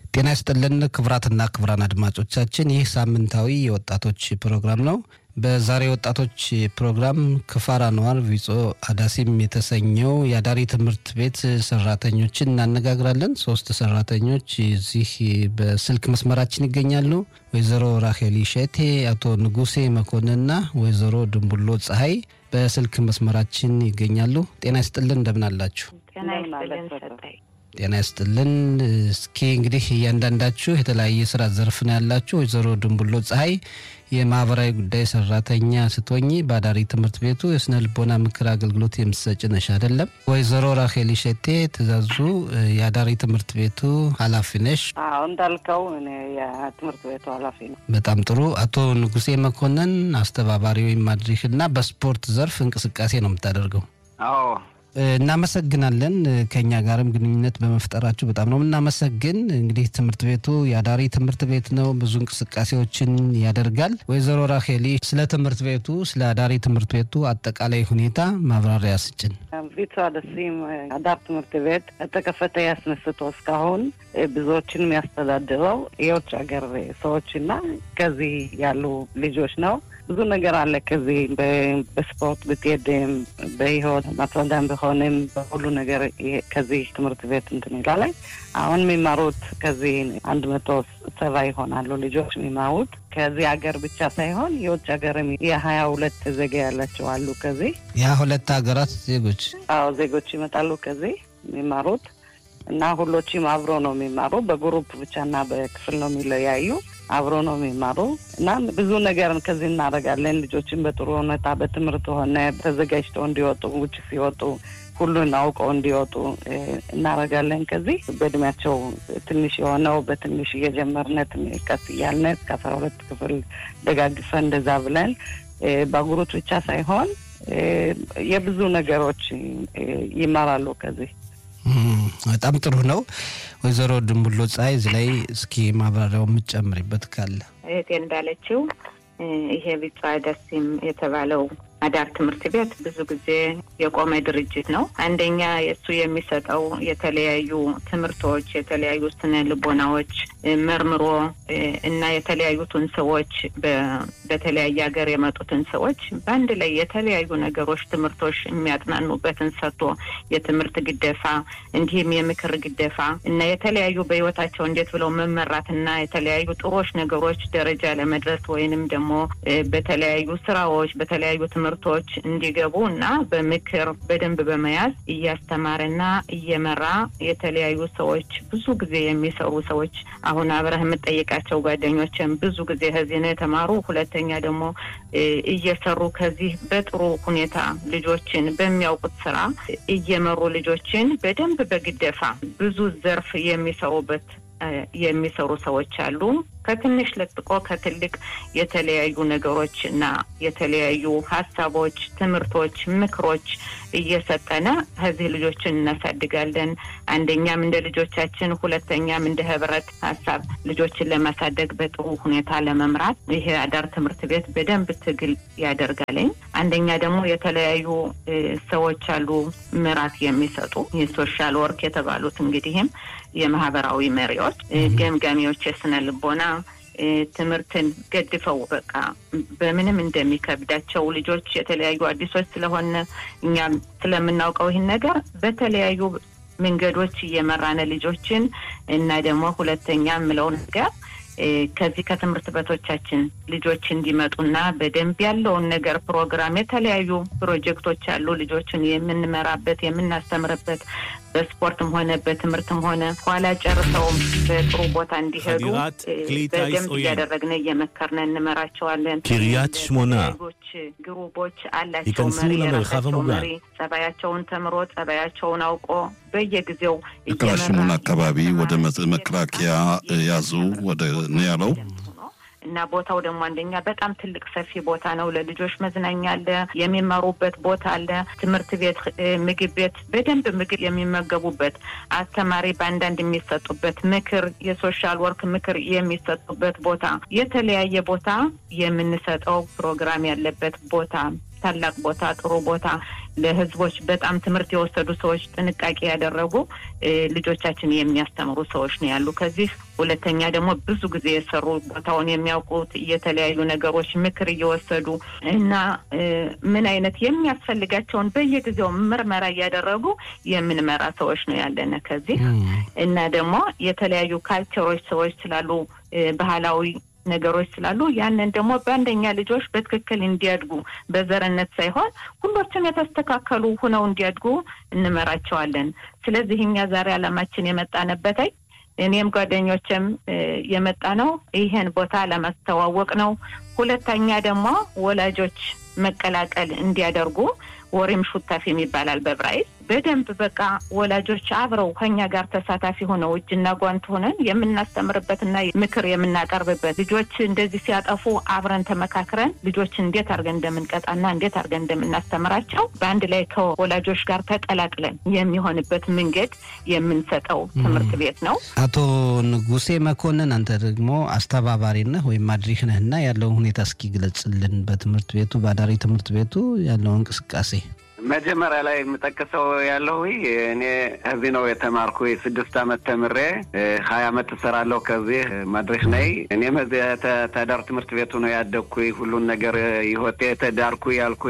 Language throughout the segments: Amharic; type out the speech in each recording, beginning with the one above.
ጤና ይስጥልን ክብራትና ክብራን አድማጮቻችን ይህ ሳምንታዊ የወጣቶች ፕሮግራም ነው። በዛሬ ወጣቶች ፕሮግራም ክፋራ ነዋር ቪጾ አዳሲም የተሰኘው የአዳሪ ትምህርት ቤት ሰራተኞችን እናነጋግራለን። 3 ሰራተኞች እዚህ በስልክ መስመራችን ይገኛሉ። ወይዘሮ ራሄሊ ሸቴ፣ አቶ ንጉሴ መኮንንና ወይዘሮ ድንቡሎ ፀሐይ በስልክ መስመራችን ይገኛሉ። ጤና ይስጥልን እንደምን አላችሁ? ጤና ይስጥልን። እስኪ እንግዲህ እያንዳንዳችሁ የተለያየ ስራ ዘርፍ ነው ያላችሁ። ወይዘሮ ድንቡሎ ፀሐይ የማህበራዊ ጉዳይ ሰራተኛ ስትሆኚ በአዳሪ ትምህርት ቤቱ የስነ ልቦና ምክር አገልግሎት የምትሰጪ ነሽ አይደለም? ወይዘሮ ራሄሊ ሸቴ ትእዛዙ የአዳሪ ትምህርት ቤቱ ኃላፊ ነሽ? አዎ እንዳልከው እኔ የትምህርት ቤቱ ኃላፊ ነው። በጣም ጥሩ። አቶ ንጉሴ መኮንን አስተባባሪ ወይም ማድሪክና በስፖርት ዘርፍ እንቅስቃሴ ነው የምታደርገው? አዎ እናመሰግናለን። ከኛ ጋርም ግንኙነት በመፍጠራችሁ በጣም ነው እናመሰግን። እንግዲህ ትምህርት ቤቱ የአዳሪ ትምህርት ቤት ነው፣ ብዙ እንቅስቃሴዎችን ያደርጋል። ወይዘሮ ራሄሊ ስለ ትምህርት ቤቱ ስለ አዳሪ ትምህርት ቤቱ አጠቃላይ ሁኔታ ማብራሪያ ስጭን። ቪጾ አዳሲም አዳር ትምህርት ቤት ተከፈተ ያስነስቶ እስካሁን ብዙዎችን የሚያስተዳድረው የውጭ ሀገር ሰዎችና ከዚህ ያሉ ልጆች ነው። ብዙ ነገር አለ ከዚህ በስፖርት ብትሄድም በህይወት ማትረዳም ቢሆንም በሁሉ ነገር ከዚህ ትምህርት ቤት እንትን ይላል። አሁን የሚማሩት ከዚህ 170 ይሆናሉ ልጆች የሚማሩት ከዚህ ሀገር ብቻ ሳይሆን የውጭ ሀገርም የ22 ዜጋ ያላቸው አሉ። ከዚህ የ2 ሀገራት ዜጎች ዜጎች ይመጣሉ ከዚህ የሚማሩት እና ሁሎችም አብሮ ነው የሚማሩ። በግሩፕ ብቻና በክፍል ነው የሚለያዩ። አብሮ ነው የሚማሩ እና ብዙ ነገር ከዚህ እናደርጋለን። ልጆችን በጥሩ ሁኔታ በትምህርት ሆነ ተዘጋጅተው እንዲወጡ ውጭ ሲወጡ ሁሉን አውቀው እንዲወጡ እናደርጋለን። ከዚህ በእድሜያቸው ትንሽ የሆነው በትንሽ እየጀመርነት ቀስ እያልን ከ12 ክፍል ደጋግፈን እንደዛ ብለን በጉሩት ብቻ ሳይሆን የብዙ ነገሮች ይማራሉ ከዚህ። በጣም ጥሩ ነው። ወይዘሮ ድንቡሎ ፀሐይ እዚህ ላይ እስኪ ማብራሪያው የምትጨምሪበት ካለ? እህቴ እንዳለችው ይሄ ቪጾ አዳሲም የተባለው አዳር ትምህርት ቤት ብዙ ጊዜ የቆመ ድርጅት ነው። አንደኛ የሱ የሚሰጠው የተለያዩ ትምህርቶች የተለያዩ ስነ ልቦናዎች መርምሮ እና የተለያዩትን ሰዎች በተለያየ ሀገር የመጡትን ሰዎች በአንድ ላይ የተለያዩ ነገሮች ትምህርቶች የሚያጥናኑበትን ሰጥቶ የትምህርት ግዴታ እንዲህም የምክር ግዴታ እና የተለያዩ በህይወታቸው እንዴት ብለው መመራትና የተለያዩ ጥሩዎች ነገሮች ደረጃ ለመድረስ ወይንም ደግሞ በተለያዩ ስራዎች በተለያዩ ትምህርቶች እንዲገቡ እና በምክር በደንብ በመያዝ እያስተማረና እየመራ የተለያዩ ሰዎች ብዙ ጊዜ የሚሰሩ ሰዎች አሁን አብረህ የምትጠይቃቸው ጓደኞችም ብዙ ጊዜ ከዚህ ነው የተማሩ። ሁለተኛ ደግሞ እየሰሩ ከዚህ በጥሩ ሁኔታ ልጆችን በሚያውቁት ስራ እየመሩ ልጆችን በደንብ በግዴታ ብዙ ዘርፍ የሚሰሩ ሰዎች አሉ። ከትንሽ ለጥቆ ከትልቅ የተለያዩ ነገሮችና የተለያዩ ሐሳቦች ትምህርቶች ምክሮች እየሰጠና ከዚህ ልጆችን እናሳድጋለን። አንደኛም እንደ ልጆቻችን ሁለተኛም እንደ ህብረት ሐሳብ ልጆችን ለማሳደግ በጥሩ ሁኔታ ለመምራት ይሄ አዳር ትምህርት ቤት በደንብ ትግል ያደርጋል። አንደኛ ደግሞ የተለያዩ ሰዎች አሉ ምራት የሚሰጡ የሶሻል ወርክ የተባሉት እንግዲህም የማህበራዊ መሪዎች ገምጋሚዎች የስነ ልቦና ትምህርትን ገድፈው በቃ በምንም እንደሚከብዳቸው ልጆች የተለያዩ አዲሶች ስለሆነ እኛም ስለምናውቀው ይሄን ነገር በተለያዩ መንገዶች እየመራነ ልጆችን እና ደግሞ ሁለተኛ ምለው ነገር ከዚህ ከትምህርት ቤቶቻችን ልጆች እንዲመጡና በደንብ ያለውን ነገር ፕሮግራም የተለያዩ ፕሮጀክቶች አሉ ልጆችን የምንመራበት የምናስተምርበት በስፖርትም ሆነ በትምህርትም ሆነ ኋላ ጨርሰው በጥሩ ቦታ እንዲሄዱ በደንብ እያደረግን እየመከርን እንመራቸዋለን። קריית שמונה ግሩቦች አላቸው መሪ ጸባያቸውን ተምሮ ጸባያቸውን አውቆ በየጊዜው እየመራ አካባቢ ወደ መከላከያ ያዙ ወደ ነው እና ቦታው ደግሞ አንደኛ በጣም ትልቅ ሰፊ ቦታ ነው። ለልጆች መዝናኛ አለ፣ የሚማሩበት ቦታ አለ፣ ትምህርት ቤት ምግብ ቤት በደንብ ምግብ የሚመገቡበት አስተማሪ ባንዳንድ የሚሰጡበት ምክር የሶሻል ወርክ ምክር የሚሰጡበት ቦታ የተለያየ ቦታ የምንሰጠው ፕሮግራም ያለበት ቦታ ታላቅ ቦታ ጥሩ ቦታ ለህዝቦች በጣም ትምህርት የወሰዱ ሰዎች ጥንቃቄ ያደረጉ ልጆቻችን የሚያስተምሩ ሰዎች ነው ያሉ ከዚህ ሁለተኛ ደግሞ ብዙ ጊዜ የሰሩ ቦታውን የሚያውቁት የተለያዩ ነገሮች ምክር እየወሰዱ እና ምን አይነት የሚያስፈልጋቸውን በየጊዜው ምርመራ ያደረጉ የምንመራ ሰዎች ነው ያለነ ከዚህ እና ደግሞ የተለያዩ ካልቸሮች ሰዎች ስላሉ ባህላዊ ነገሮች ስላሉ ያንን ደግሞ በአንደኛ ልጆች በትክክል እንዲያድጉ በዘረነት ሳይሆን ሁሉም የተስተካከሉ ሆነው እንዲያድጉ እንመራቸዋለን ስለዚህ እኛ ዛሬ አላማችን የመጣነበት እኔም ጓደኞቼም የመጣ ነው ይሄን ቦታ ለማስተዋወቅ ነው ሁለተኛ ደግሞ ወላጆች መቀላቀል እንዲያደርጉ ወሬም ሹታፊ የሚባላል በብራይስ በደንብ በቃ ወላጆች አብረው ከኛ ጋር ተሳታፊ ሆነው እጅና ጓንት ሆነን የምናስተምርበትና ምክር የምናቀርብበት ልጆች እንደዚህ ሲያጠፉ አብረን ተመካክረን ልጆች እንዴት አድርገን እንደምንቀጣና እንዴት አድርገን እንደምናስተምራቸው በአንድ ላይ ከወላጆች ጋር ተቀላቅለን የሚሆንበት መንገድ የምንሰጠው ትምህርት ቤት ነው አቶ ንጉሴ መኮንን አንተ ደግሞ አስተባባሪ ነህ ወይ ማድሪክ ነህና ያለው ሁኔታ እስኪ ግለጽልን በትምህርት ቤቱ ባዳሪ ትምህርት ቤቱ ያለው እንቅስቃሴ መጀመሪያ ላይ የምጠቅሰው ያለው እኔ እዚህ ነው የተማርኩ 6 አመት ተምሬ 20 አመት ሰራለሁ ከዚህ ማድረስ ነኝ እኔም እዚህ ተዳር ትምህርት ቤቱ ነው ያደኩ ሁሉን ነገር ይሆቴ ተዳርኩ ያልኩ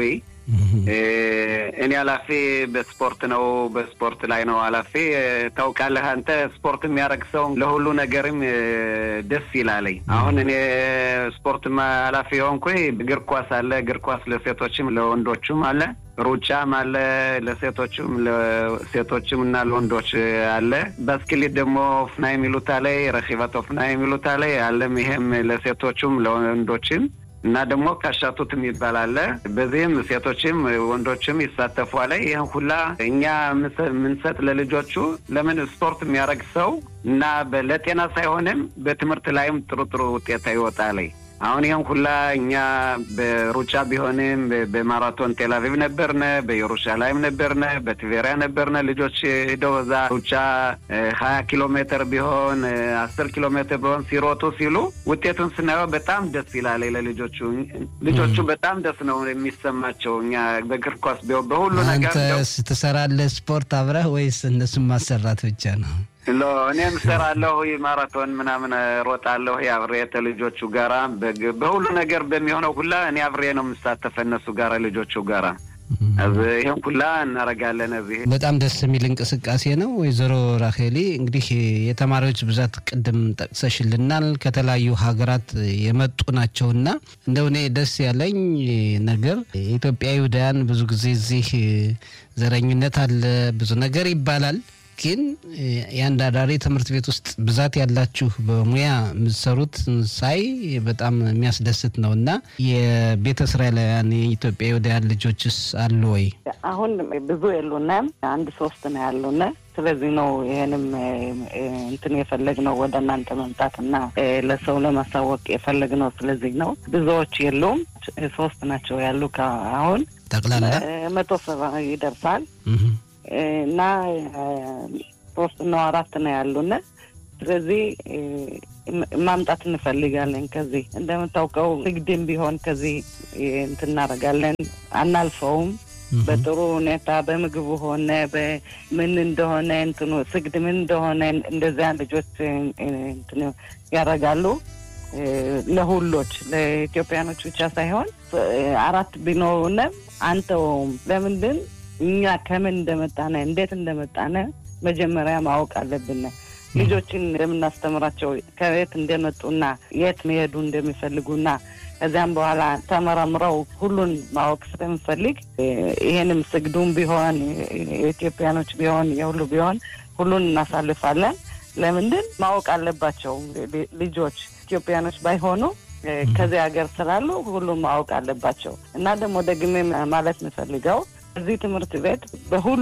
እኔ አላፊ በስፖርት ነው በስፖርት ላይ ነው አላፊ ታውቃለህ አንተ ስፖርት የሚያረግ ሰው ለሁሉ ነገርም ደስ ይላልኝ አሁን እኔ ስፖርት አላፊ ሆንኩኝ እግር ኳስ አለ እግር ኳስ ለሴቶችም ለወንዶችም አለ ሩጫም አለ ለሴቶችም እና ለወንዶች አለ ባስኬት ደግሞ ፍናይ ሚሉታ ላይ ረኺባት ፍናይ ሚሉታ ላይ አለም ይሄም ለሴቶችም ለወንዶችም እና ደግሞ ካሻቱትም ይባላል በዚህም ሴቶችም ወንዶችም ይሳተፋሉ ይሄን ሁላ እኛ ምንሰጥ ለልጆቹ ለምን ስፖርት የሚያረግ ሰው እና ለጤና ሳይሆንም በትምህርት ላይም ጥሩ ውጤት ይወጣል አሁን ይሄን ሁላ እኛ በሩጫ ቢሆንም በማራቶን ቴላቪቭ ነበርነ በኢየሩሳሌም ነበርነ በትቬሪያ ነበርነ ልጆች ሄደውዛ ሩጫ 20 ኪሎ ሜትር ቢሆን 10 ኪሎ ሜትር ቢሆን ሲሮጡ ሲሉ ውጤቱን ስናየው በጣም ደስ ይላል ልጆቹ በጣም ደስ ነው የሚሰማቸው እኛ በእግር ኳስ በሁሉ ነገር ትሰራለህ ስፖርት አብረህ ወይስ እነሱን ማሰራት ብቻ ነው እኔም ሰራለሁ ማራቶን ምናምን ሮጣለሁ አብሬ ተልጆቹ ጋራ በሁሉ ነገር በሚሆነው ሁላ እኔ አብሬ ነው የምሳተፈው እነሱ ጋራ ልጆቹ ጋራ ይሄን ሁላ እናረጋለን እዚህ በጣም ደስ የሚል እንቅስቃሴ ነው ወይዘሮ ራሄሊ እንግዲህ የተማሪዎች ብዛት ቅድም ጠቅሰሽልናል ከተለያዩ ሀገራት የመጡ ናቸውና እንደው እኔ ደስ ያለኝ ነገር ኢትዮጵያውያን ብዙ ጊዜ እዚህ ዘረኝነት አለ ብዙ ነገር ይባላል ግን ያንዳዳሪ ትምህርት ቤት ውስጥ ብዛት ያላችሁ በሙያ ምትሰሩት ሳይ በጣም የሚያስደስት ነውና የቤተ እስራኤላውያን የኢትዮጵያውያን ልጆችስ አሉ ወይ አሁን ብዙ የሉንም 1-3 ነው ያሉና ስለዚህ ነው ይሄንም እንትን የፈለግነው ወደ እናንተ መምጣትና ለሰው ለማሳወቅ የፈለግነው ስለዚህ ነው ብዙዎች የሉም 3 ናቸው ያሉ አሁን ጠቅላላ 170 ይደርሳል እና 3 እና 4 ነው ያሉና ስለዚህ ማምጣት እንፈልጋለን ከዚህ እንደምታውቀው ንግድም ቢሆን ከዚህ እንትናረጋለን አናልፈውም በጥሩ ሁኔታ በምግቡ ሆነ በምን እንደሆነ እንትኑ ስግድ ምን እንደሆነ እንደዚያ ልጆች እንትኑ ያረጋሉ ለሁሎች ለኢትዮጵያኖች ብቻ ሳይሆን 4 ቢኖሩና አንተውም ለምንድን እኛ ከምን እንደመጣነ እንዴት እንደመጣነ መጀመሪያ ማወቅ አለብን ልጆችን እንደምናስተምራቸው ከቤት እንደመጡና የት መሄዱ እንደሚፈልጉና ከዛም በኋላ ተመራምረው ሁሉን ማወቅ ስለምፈልግ ይሄንም ስግዱም ቢሆን ኢትዮጵያኖች ቢሆን የሁሉ ቢሆን ሁሉን እናሳልፋለን ለምንድን ማወቅ አለባቸው ልጆች ኢትዮጵያኖች ባይሆኑ ከዚህ ሀገር ስላሉ ሁሉም ማወቅ አለባቸው እና ደግሞ ደግሜ ማለት ምፈልገው እዚህ ትምህርት ቤት በሁሉም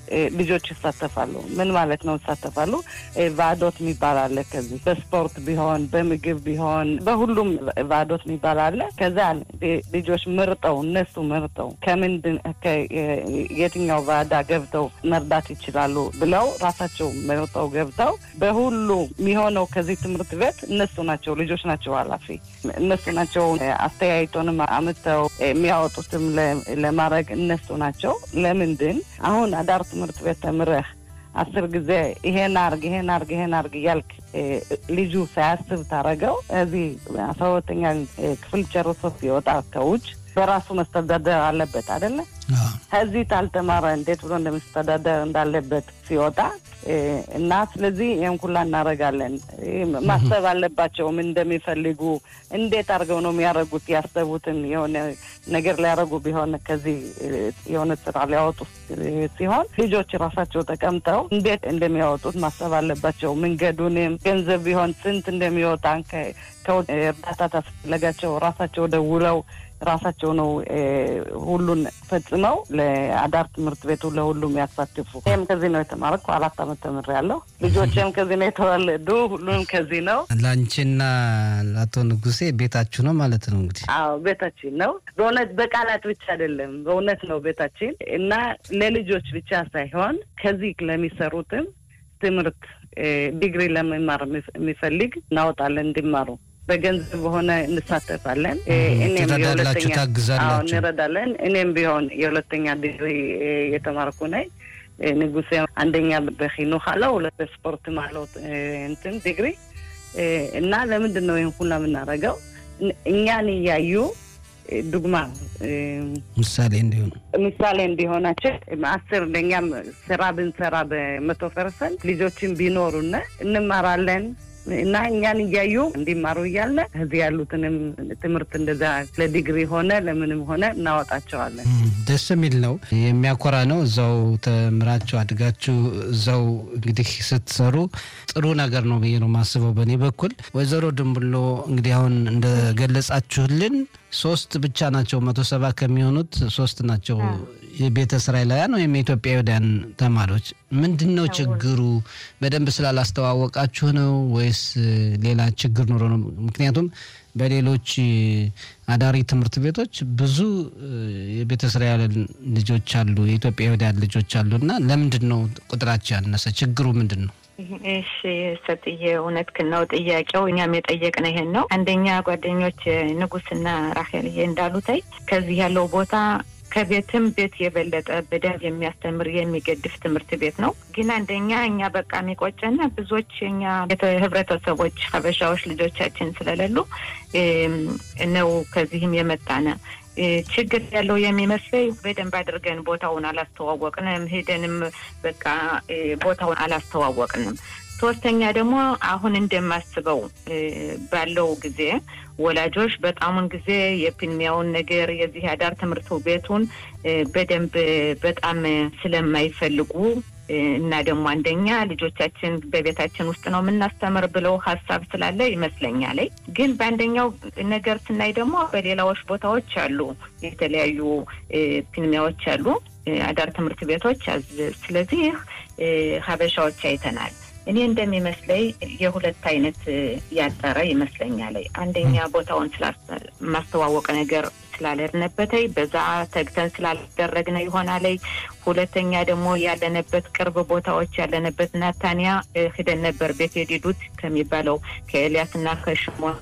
ልጆች ይሳተፋሉ ምን ማለት ነው ይሳተፋሉ ቫዶት የሚባል አለ ከዚህ በስፖርት ቢሆን በምግብ ቢሆን በሁሉም ቫዶት የሚባል አለ ከዛ ልጆች መርጠው እነሱ መርጠው ከምንድን የትኛው ቫዳ ገብተው መርዳት ይችላሉ ብለው ራሳቸው መርጠው ገብተው በሁሉ የሚሆነው ከዚህ ትምህርት ቤት እነሱ ናቸው ልጆች ናቸው ኃላፊ እነሱ ናቸው አስተያየቶንም አመጣው የሚያወጡትም ለማድረግ እነሱ ናቸው ለምንድን አሁን አዳር ትምህርት ቤት ተምረህ 10 ጊዜ ይሄን አርግ ያልክ ልጁ ሳያስብ ታረጋው እዚህ 12ኛ ክፍል ጨርሶ ሲወጣ ከውጭ በራሱ መስተዳደር አለበት አይደለ እዚህ ታልተማረ እንዴት ብሎ እንደመስተዳደር እንዳለበት ሲወጣ እና ስለዚህ ይሄን ሁሉ እናረጋለን ማሰብ አለባቸው ምን እንደሚፈልጉ እንዴት አርገው ነው የሚያረጉት ያስተቡትን የሆነ ነገር ሊያረጉ ቢሆን ከዚህ የሆነ ስራ ሊያወጡ ሲሆን ልጆች ራሳቸው ተቀምጠው እንዴት እንደሚያወጡት ማሰብ አለባቸው መንገዱንም ገንዘብ ቢሆን ስንት እንደሚወጣ ከእርዳታ ተፈለጋቸው ራሳቸው ደውለው ራሳቸው ነው ሁሉን ፈጽመው ለአዳር ትምህርት ቤቱ ለሁሉም ያሳትፉ እኔም ከዚህ ነው የተማርኩ 4 አመት ተምሬያለሁ ልጆቼም ከዚህ ነው የተወለዱ ሁሉም ከዚህ ነው ላንቺና ለአቶ ንጉሴ ቤታችሁ ነው ማለት ነው እንግዲህ አዎ ቤታችን ነው በእውነት በቃላት ብቻ አይደለም በእውነት ነው ቤታችን እና ለልጆች ብቻ ሳይሆን ከዚህ ለሚሰሩትም ትምህርት ዲግሪ ለመማር የሚፈልግ እናወጣለን እንዲማሩ በገንዘብ ሆነ እንሳተፋለን እኔም የሁለተኛ ታግዛላችሁ እንረዳለን እኔም ቢሆን የሁለተኛ ዲግሪ የተማርኩ ነኝ ንጉሴ አንደኛ በኺኑኽ አለው ለስፖርት ማለት እንትን ዲግሪ እና ለምንድን ነው ይሄን ሁሉ የምናረጋው እኛን ያዩ ዱግማ ምሳሌ እንዲሆናቸው 10 ለኛም ስራ ብንሰራ በ100% ልጆችን ቢኖሩና እንማራለን እና እኛን ያዩ እንዲማሩ ይያለ እዚህ ያሉትንም ትምህርት እንደዛ ለዲግሪ ሆነ ለምንም ሆነ እናወጣቸዋለን ደስ የሚል ነው የሚያኮራ ነው እዛው ተምራችሁ አድጋችሁ እዛው እንግዲህ ስትሰሩ ጥሩ ነገር ነው ብዬ ነው ማስበው በኔ በኩል ወይዘሮ ድንብሎ እንግዲህ አሁን እንደገለጻችሁልን 3 ብቻ ናቸው 170 ከሚሆኑት 3 ናቸው የቤተ እስራኤላውያን ወይም የኢትዮጵያውያን ተማሪዎች ምንድነው ችግሩ በደንብ ስላላስተዋወቃችሁ ነው ወይስ ሌላ ችግር ኖሮ ነው ምክንያቱም በሌሎች አዳሪ ትምህርት ቤቶች ብዙ የቤተ እስራኤል ልጆች አሉ የኢትዮጵያውያን ልጆች አሉና ለምንድነው ቁጥራቸው ያነሰ ችግሩ ምንድነው እሺ ሰጥዬ እውነት ነው ጥያቄው እኛም የጠየቅነው ይሄን ነው አንደኛ ጓደኞች ንጉስና ራሄል እንዳሉታይ ከዚህ ያለው ቦታ ከቤትም ቤት የበለጠ በደንብ የሚያስተምር የሚገድፍ ትምህርት ቤት ነው ግን አንደኛ እኛ በቃ የሚቆጨና ብዙዎችኛ ህብረተሰቦች ሀበሻዎች ልጆቻችን ስለሌሉ ነው ከዚህም የመጣነ ችግር ያለው የሚመስለኝ በደንብ አድርገን ቦታውን አላስተዋወቅንም ሄደንም በቃ ቦታውን አላስተዋወቅንም ሶስተኛ ደግሞ አሁን እንደማስበው ባለው ጊዜ ወላጆች በጣሙን ጊዜ የፒንሚያውን ነገር የዚህ አዳር ትምህርት ቤቱን በደንብ በጣም ስለማይፈልጉ እና ደግሞ አንደኛ ልጆቻችን በቤታችን ውስጥ ነው የምናስተምር ብለው ሐሳብ ስላለ ይመስለኛል ግን በአንደኛው ነገር ስናይ ደግሞ በሌላዎች ቦታዎች አሉ የተለያዩ ፒንሚያዎች አሉ አዳር ትምህርት ቤቶች ስለዚህ ሀበሻዎች አይተናል እኔ እንደሚመስለኝ የሁለት አይነት ያጠረ ይመስለኛል አንደኛ ቦታውን ማስተዋወቅ ነገር ስላልነበተይ በዛ ተግተን ስላልደረግነ ይሆናል ሁለተኛ ደግሞ ያለነበት ቅርብ ቦታዎች ያለነበት ናታንያ ሄደን ነበር ቤት የዲዱት ከሚባለው ከኤልያስና ከሽሞን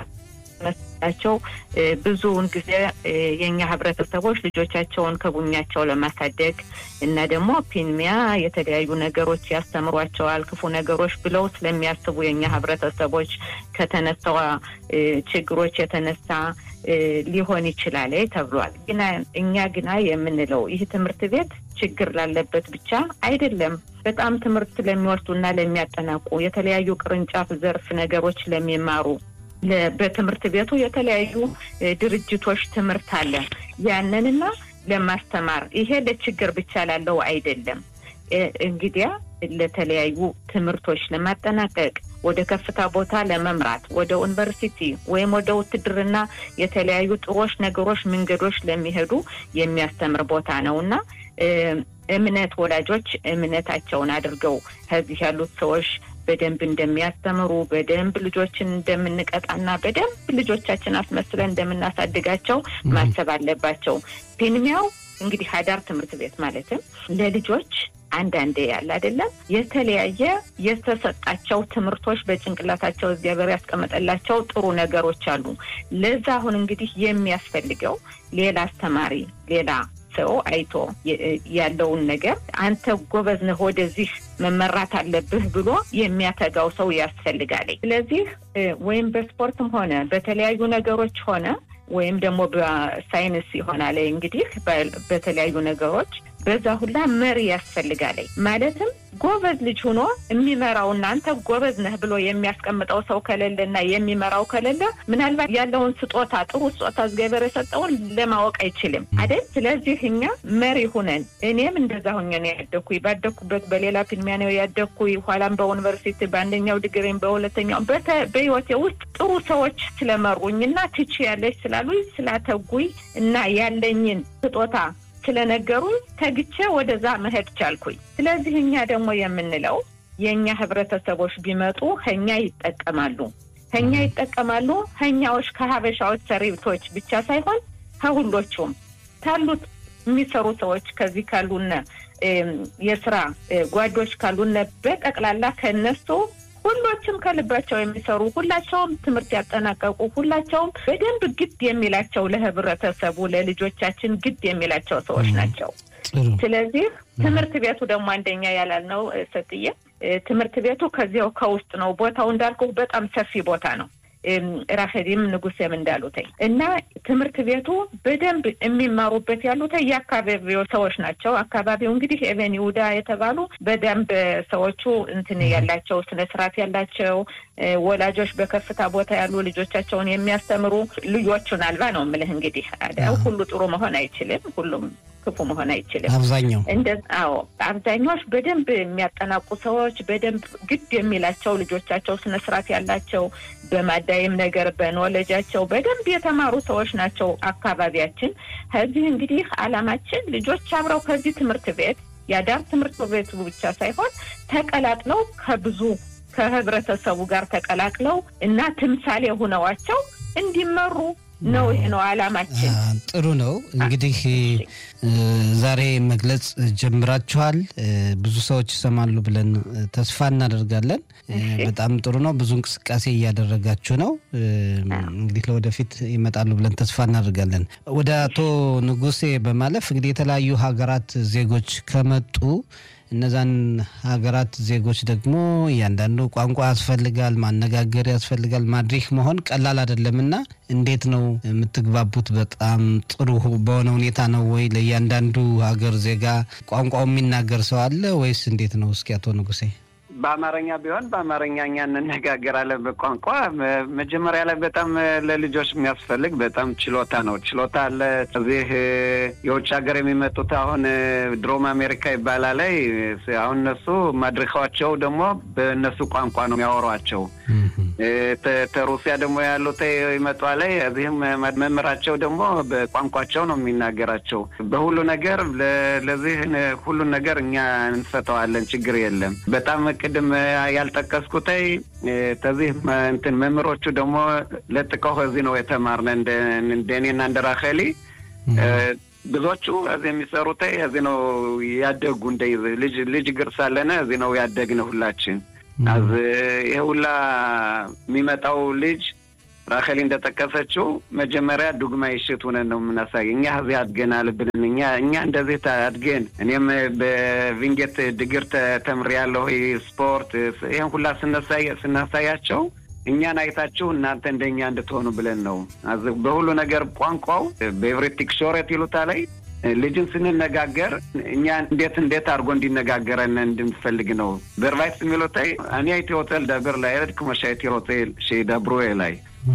መስላቸው ብዙውን ጊዜ የኛ ህብረተሰቦች ልጆቻቸውን ከቡኛቸው ለማሳደግ እና ደግሞ ፒንሚያ የተለያዩ ነገሮች ያስተምሯቸዋል ክፉ ነገሮች ብለው ስለሚያስቡ የኛ ህብረተሰቦች ከተነሳው ችግሮች የተነሳ ሊሆን ይችላል ተብሏል ግን እኛ ግና የምንለው ይህ ትምህርት ቤት ችግር ላለበት ብቻ አይደለም በጣም ትምህርት ለሚወስዱና ለሚያጠናቁ የተለያዩ ቅርንጫፍ ዘርፍ ነገሮች ለሚማሩ በትምህርት ቤቱ የተለያዩ ድርጅቶች ትምህርት አለ ያንንና ለማስተማር ይሄ ለችግር ብቻ ላለው አይደለም እንግዲያ ለተለያዩ ትምህርቶች ለማጠናቀቅ ወደ ከፍታ ቦታ ለመምራት ወደ ዩኒቨርሲቲ ወይም ወደ ውትድርና የተለያዩ ጥሮች ነገሮች መንገዶች ለሚሄዱ የሚያስተምር ቦታ ነውና እምነት ወላጆች እምነታቸውን አድርገው ከዚህ ያሉት ሰዎች በደንብ እንደሚያስተምሩ በደንብ ልጆችን እንደምንቀጣና በደንብ ልጆቻችን አስመስለን እንደምናሳድጋቸው ማሰብ አለባቸው። ፒንሚያው እንግዲህ ሀዳር ትምህርት ቤት ማለትም ለልጆች አንዳንዴ ያለ አይደለም የተለያየ የተሰጣቸው ትምህርቶች በጭንቅላታቸው እግዚአብሔር ያስቀመጠላቸው ጥሩ ነገሮች አሉ። ለዛ አሁን እንግዲህ የሚያስፈልገው ሌላ አስተማሪ ሌላ ሰው አይቶ ያለውን ነገር አንተ ጎበዝ ነህ ወደዚህ መመራት አለብህ ብሎ የሚያተጋው ሰው ያስፈልጋል። ስለዚህ ወይም በስፖርትም ሆነ በተለያዩ ነገሮች ሆነ ወይም ደግሞ በሳይንስ ይሆናል እንግዲህ በተለያዩ ነገሮች በዛ ሁላ መሪ ያስፈልጋል። ማለትም ጎበዝ ልጅ ሆኖ የሚመራውና አንተ ጎበዝ ነህ ብሎ የሚያስቀምጠው ሰው ከሌለና የሚመራው ከሌለ ምናልባት ያለውን ስጦታ ጥሩ ስጦታ እግዚአብሔር የሰጠውን ለማወቅ አይችልም አይደል? ስለዚህ እኛ መሪ ሆነን እኔም እንደዛ ሆኜ ነው ያደኩኝ። ባደኩበት በሌላ ፊልሚያ ነው ያደኩኝ። ኋላም በዩኒቨርሲቲ በአንደኛው ዲግሪም በሁለተኛው በህይወቴ ውስጥ ጥሩ ሰዎች ስለመሩኝና ትችያለሽ ስላሉኝ ስላተጉኝ እና ያለኝን ስጦታ ስለነገሩኝ ተግቼ ወደዛ መሄድ ቻልኩኝ። ስለዚህ እኛ ደግሞ የምንለው የኛ ህብረተሰቦች ቢመጡ ከኛ ይጠቀማሉ ከኛዎች ከሀበሻዎች ሰሪቶች ብቻ ሳይሆን ከሁሎቹም ታሉት የሚሰሩ ሰዎች ከዚህ ካሉና የሥራ ጓዶች ካሉና በጠቅላላ ከነሱ ሁሉም ከልባቸው የሚሰሩ ሁላቸውም ትምህርት ያጠናቀቁ ሁላቸውም በደንብ ግድ የሚላቸው ለህብረተሰቡ ለልጆቻችን ግድ የሚላቸው ሰዎች ናቸው። ስለዚህ ትምህርት ቤቱ ደግሞ አንደኛ ያላልነው ሰጥዬ ትምህርት ቤቱ ከዚያው ከውስጥ ነው። ቦታው እንዳልኩ በጣም ሰፊ ቦታ ነው። ራሄልም ንጉሴም እንዳሉት እና ትምህርት ቤቱ በደንብ የሚማሩበት ያሉት የአካባቢው ሰዎች ናቸው። አካባቢው እንግዲህ ኤቨን ይሁዳ የተባሉ በደንብ ሰዎቹ እንትን ያላቸው ስነ ስርዓት ያላቸው ወላጆች በከፍታ ቦታ ያሉ ልጆቻቸውን የሚያስተምሩ ልጆቹን አልባ ነው ማለት እንግዲህ ሁሉ ጥሩ መሆን አይችልም። ሁሉም ክፉ መሆን አይችልም። አብዛኞቹ በደንብ የሚያጠናቁ ሰዎች በደንብ ግድ የሚላቸው ልጆቻቸው ስነ ስርዓት ያላቸው በማዳይም ነገር በኖሌጃቸው በደንብ የተማሩ ሰዎች ናቸው አካባቢያችን። ከዚህ እንግዲህ አላማችን ልጆች አብረው ከዚህ ትምህርት ቤት ያዳር ትምህርት ቤት ብቻ ሳይሆን ተቀላቅለው ከብዙ ከህብረተሰቡ ጋር ተቀላቅለው እና ተምሳሌ ሆነዋቸው እንዲመሩ ነው። ይሄ ነው አላማችን። ጥሩ ነው። እንግዲህ ዛሬ መግለጽ ጀምራችኋል። ብዙ ሰዎች ይሰማሉ ብለን ተስፋ እናደርጋለን። በጣም ጥሩ ነው። ብዙ እንቅስቃሴ እያደረጋችሁ ነው። እንግዲህ ለወደፊት ይመጣሉ ብለን ተስፋ እናደርጋለን። ወደ አቶ ንጉሴ በማለፍ እንግዲህ የተለያዩ ሀገራት ዜጎች ከመጡ እነዛን ሀገራት ዜጎች ደግሞ ያንዳንዱ ቋንቋ ያስፈልጋል፣ ማነጋገር ያስፈልጋል። ማድሪክ መሆን ቀላል አይደለምና እንዴት ነው የምትግባቡት? በጣም ጥሩ በሆነ ሁኔታ ነው ወይ? ለያንዳንዱ ሀገር ዜጋ ቋንቋው የሚናገር ሰው አለ ወይስ እንዴት ነው? እስኪ አቶ ንጉሴ። በአማርኛ ቢሆን በአማርኛ እንነጋገራለን። በቋንቋ መጀመሪያ ላይ በጣም ለልጆች የሚያስፈልግ በጣም ችሎታ ነው። ችሎታ አለ። እዚህ የውጭ ሀገር የሚመጡት አሁን ድሮም አሜሪካ ይባላል። አሁን እነሱ ማድረካቸው ደግሞ በእነሱ ቋንቋ ነው የሚያወሯቸው። ተሩሲያ ደግሞ ያሉት ይመጣሉ። እዚህም መምህራቸው ደግሞ በቋንቋቸው ነው የሚናገራቸው። በሁሉ ነገር ለዚህ ሁሉ ነገር እኛ እንፈታዋለን፣ ችግር የለም። በጣም ቅድም ያልጠቀስኩት ተዚህ እንትን መምህሮቹ ደግሞ ለጥቀው እዚህ ነው የተማርነ እንደኔና እንደራኸሊ ብዙዎቹ እዚህ የሚሰሩት እዚህ ነው ያደጉ። ልጅ ግርሳለነ እዚህ ነው ያደግነ ሁላችን። አዝ ይሁላ የሚመጣው ልጅ ራኸሊ እንደተጠቀሰችው መጀመሪያ ዱግማ ይሽቱነ ነው ምናሳይ። እኛ እዚህ አድገናል ብለን እኛ እንደዚህ ታድገን እኔም በቪንጌት ድግር ተምሬያለሁ ስፖርት ይሄን ሁላ ስናሳያቸው እኛን አይታችሁ እናንተ እንደኛ እንድትሆኑ ብለን ነው። አዝ በሁሉ ነገር ቋንቋው በኤቭሪቲክ ሾረት ይሉታል። ልጅን ስንነጋገር እኛ እንዴት አድርጎ እንዲነጋገረን እንድንፈልግ ነው። በርቫይስ ሚሎታይ እኔ ሆቴል ዳበር ላይ ያድኩ መሻይቲ ሆቴል ሸዳብሮ ላይ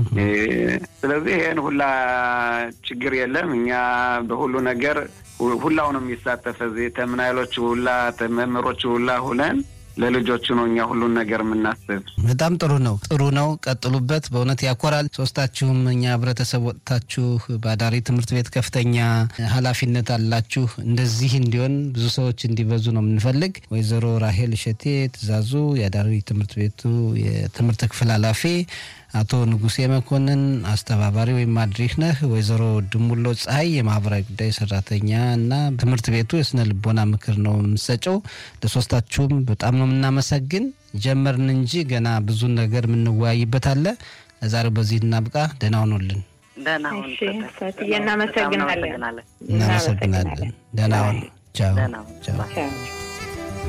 ስለዚህ ይሄን ሁላ ችግር የለም። እኛ በሁሉ ነገር ሁላውንም ይሳተፈ እዚህ ተምናይሎች ሁላ ተመምሮች ሁላ ሆነን ለልጆቹ ነው እኛ ሁሉን ነገር የምናስብ። በጣም ጥሩ ነው ቀጥሉበት። በእውነት ያኮራል። ሶስታችሁም እኛ ህብረተሰብ ወጣችሁ ባዳሪ ትምህርት ቤት ከፍተኛ ኃላፊነት አላችሁ። እንደዚህ እንዲሆን ብዙ ሰዎች እንዲበዙ ነው የምንፈልግ። ወይዘሮ ራሄል እሸቴ ትእዛዙ የዳሪ ትምህርት ቤቱ የትምህርት ክፍል ኃላፊ፣ አቶ ንጉሴ መኮንን አስተባባሪ ወይም ማድሪክ ነህ፣ ወይዘሮ ድሙሎ ፀሐይ የማህበራዊ ጉዳይ ሰራተኛ እና ትምህርት ቤቱ የስነ ልቦና ምክር ነው የምትሰጨው። ለሶስታችሁም በጣም ነው የምናመሰግን። ጀመርን እንጂ ገና ብዙ ነገር የምንወያይበት አለ። ለዛሬው በዚህ እናብቃ። ደህና ሁኑልን። ደህና ሁኑ። እሺ እናመሰግናለን። ደህና ሁኑ። ቻው ቻው።